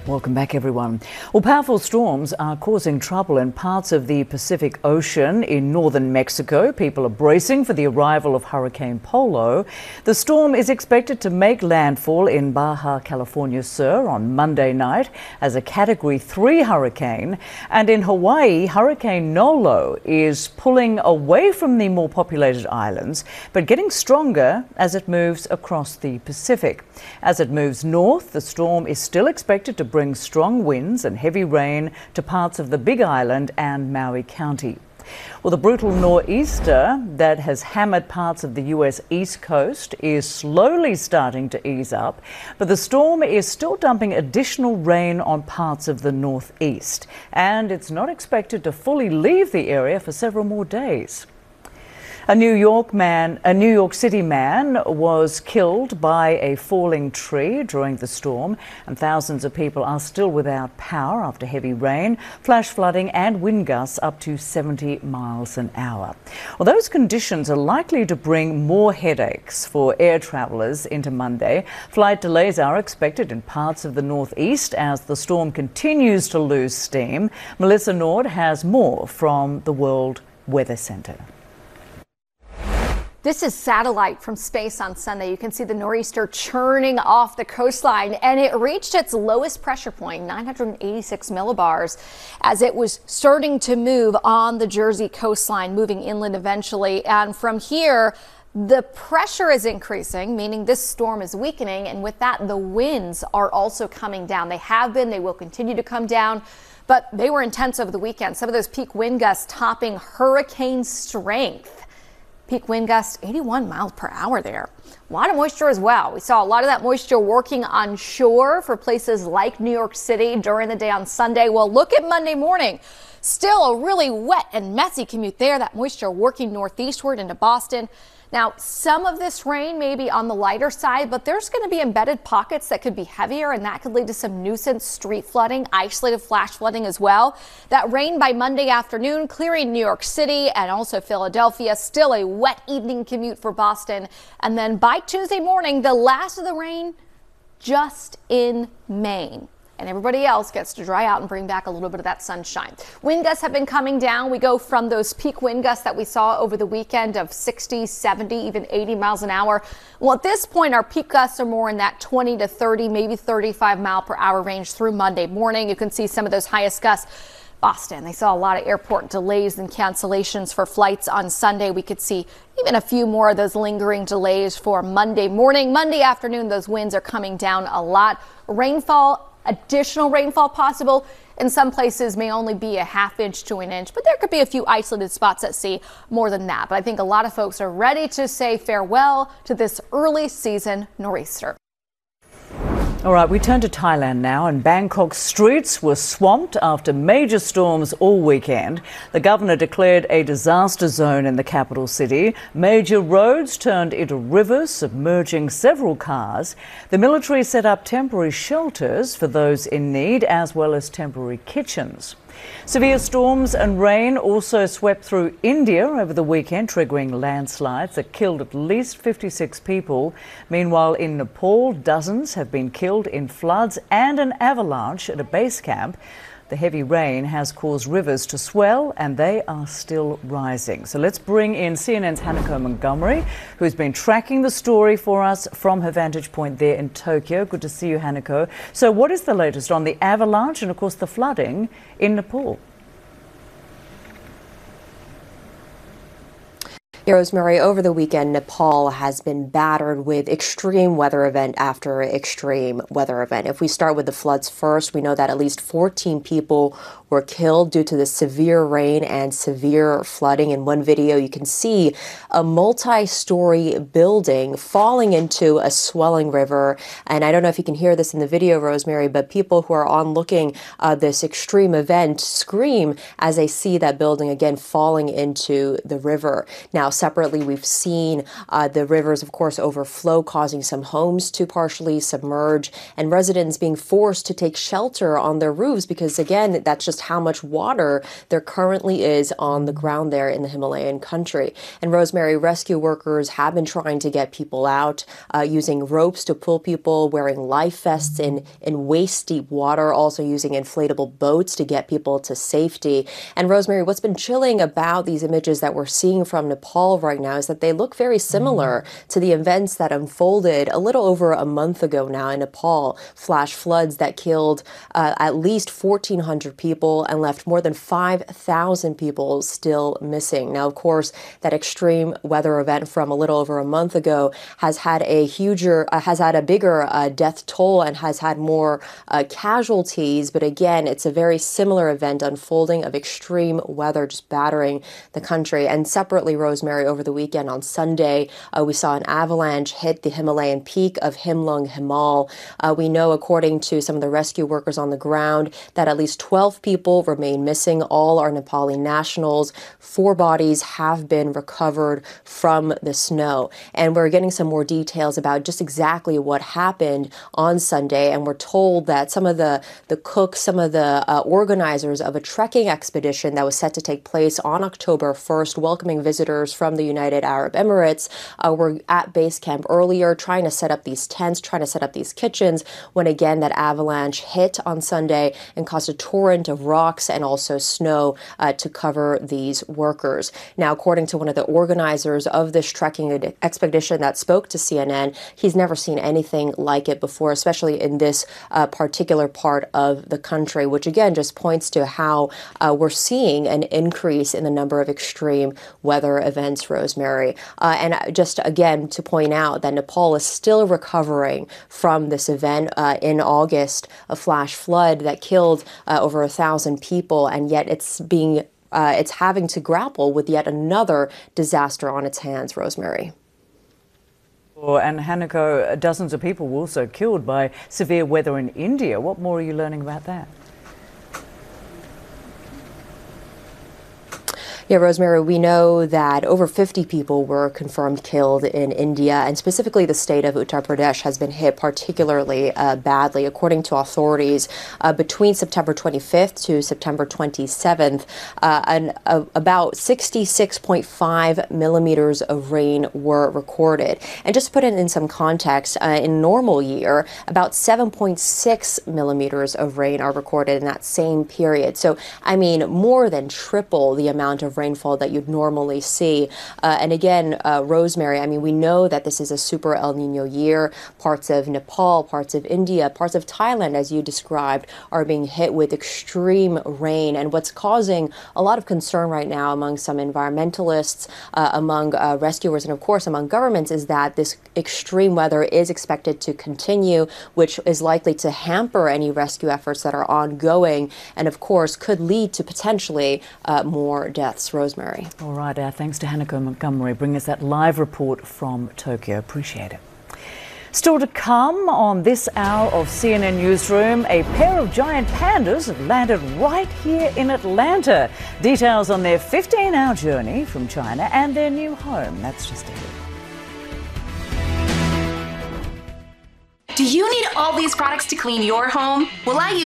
Welcome back, everyone. Well, powerful storms are causing trouble in parts of the Pacific Ocean in northern Mexico. People are bracing for the arrival of Hurricane Polo. The storm is expected to make landfall in Baja California Sur on Monday night as a Category 3 hurricane. And in Hawaii, Hurricane Nolo is pulling away from the more populated islands, but getting stronger as it moves across the Pacific. As it moves north, the storm is still expected to bring strong winds and heavy rain to parts of the Big Island and Maui County. Well, the brutal nor'easter that has hammered parts of the US East Coast is slowly starting to ease up, but the storm is still dumping additional rain on parts of the northeast, and it's not expected to fully leave the area for several more days. A New York City man was killed by a falling tree during the storm, and thousands of people are still without power after heavy rain, flash flooding and wind gusts up to 70 miles an hour. Well, those conditions are likely to bring more headaches for air travellers into Monday. Flight delays are expected in parts of the northeast as the storm continues to lose steam. Melissa Nord has more from the World Weather Centre. This is satellite from space on Sunday. You can see the nor'easter churning off the coastline, and it reached its lowest pressure point, 986 millibars, as it was starting to move on the Jersey coastline, moving inland eventually. And from here, the pressure is increasing, meaning this storm is weakening, and with that, the winds are also coming down. They have been, they will continue to come down, but they were intense over the weekend. Some of those peak wind gusts topping hurricane strength. Peak wind gusts 81 miles per hour there. A lot of moisture as well. We saw a lot of that moisture working on shore for places like New York City during the day on Sunday. Well, look at Monday morning. Still a really wet and messy commute there. That moisture working northeastward into Boston. Now, some of this rain may be on the lighter side, but there's going to be embedded pockets that could be heavier, and that could lead to some nuisance street flooding, isolated flash flooding as well. That rain by Monday afternoon, clearing New York City and also Philadelphia. Still a wet evening commute for Boston. And then by Tuesday morning, the last of the rain just in Maine. And everybody else gets to dry out and bring back a little bit of that sunshine. Wind gusts have been coming down. We go from those peak wind gusts that we saw over the weekend of 60, 70, even 80 miles an hour. Well, at this point, our peak gusts are more in that 20 to 30, maybe 35 mile per hour range through Monday morning. You can see some of those highest gusts. Boston, they saw a lot of airport delays and cancellations for flights on Sunday. We could see even a few more of those lingering delays for Monday morning. Monday afternoon, those winds are coming down a lot. Additional rainfall possible in some places may only be a ½ inch to an inch, but there could be a few isolated spots at sea more than that. But I think a lot of folks are ready to say farewell to this early season nor'easter. All right, we turn to Thailand now, and Bangkok's streets were swamped after major storms all weekend. The governor declared a disaster zone in the capital city. Major roads turned into rivers, submerging several cars. The military set up temporary shelters for those in need, as well as temporary kitchens. Severe storms and rain also swept through India over the weekend, triggering landslides that killed at least 56 people. Meanwhile, in Nepal, dozens have been killed in floods and an avalanche at a base camp. The heavy rain has caused rivers to swell, and they are still rising. So let's bring in CNN's Hanako Montgomery, who's been tracking the story for us from her vantage point there in Tokyo. Good to see you, Hanako. So what is the latest on the avalanche and, of course, the flooding in Nepal? Rosemary, over the weekend, Nepal has been battered with extreme weather event after extreme weather event. If we start with the floods first, we know that at least 14 people were killed due to the severe rain and severe flooding. In one video, you can see a multi-story building falling into a swelling river. And I don't know if you can hear this in the video, Rosemary, but people who are onlooking this extreme event scream as they see that building again falling into the river. Now, Separately, we've seen the rivers, of course, overflow, causing some homes to partially submerge, and residents being forced to take shelter on their roofs because, again, that's just how much water there currently is on the ground there in the Himalayan country. And Rosemary, rescue workers have been trying to get people out using ropes to pull people, wearing life vests in waist-deep water, also using inflatable boats to get people to safety. And Rosemary, what's been chilling about these images that we're seeing from Nepal right now is that they look very similar to the events that unfolded a little over a month ago now in Nepal. Flash floods that killed at least 1,400 people and left more than 5,000 people still missing. Now, of course, that extreme weather event from a little over a month ago has had a bigger death toll and has had more casualties. But again, it's a very similar event unfolding of extreme weather just battering the country. And separately, Rosemary, over the weekend on Sunday, we saw an avalanche hit the Himalayan peak of Himlung Himal. We know, according to some of the rescue workers on the ground, that at least 12 people remain missing. All are Nepali nationals. 4 bodies have been recovered from the snow. And we're getting some more details about just exactly what happened on Sunday. And we're told that some of the cooks, some of the organizers of a trekking expedition that was set to take place on October 1st, welcoming visitors from the United Arab Emirates, were at base camp earlier, trying to set up these tents, trying to set up these kitchens, when again that avalanche hit on Sunday and caused a torrent of rocks and also snow to cover these workers. Now, according to one of the organizers of this trekking expedition that spoke to CNN, he's never seen anything like it before, especially in this particular part of the country, which again just points to how we're seeing an increase in the number of extreme weather events, Rosemary. And just again to point out that Nepal is still recovering from this event in August, a flash flood that killed over 1,000 people, and yet it's having to grapple with yet another disaster on its hands, Rosemary. And Hanako, dozens of people were also killed by severe weather in India. What more are you learning about that? Yeah, Rosemary, we know that over 50 people were confirmed killed in India, and specifically the state of Uttar Pradesh has been hit particularly badly. According to authorities, between September 25th to September 27th, about 66.5 millimeters of rain were recorded. And just to put it in some context, in a normal year, about 7.6 millimeters of rain are recorded in that same period. So, I mean, more than triple the amount of rainfall that you'd normally see. And again, Rosemary, I mean, we know that this is a super El Nino year. Parts of Nepal, parts of India, parts of Thailand, as you described, are being hit with extreme rain. And what's causing a lot of concern right now among some environmentalists, among rescuers, and of course among governments, is that this extreme weather is expected to continue, which is likely to hamper any rescue efforts that are ongoing, and of course could lead to potentially more deaths. Rosemary. All right, thanks to Hanako Montgomery bringing us that live report from Tokyo. Appreciate it. Still to come on this hour of CNN Newsroom, a pair of giant pandas have landed right here in Atlanta. Details on their 15-hour journey from China and their new home. That's just ahead. Do you need all these products to clean your home? Well, I use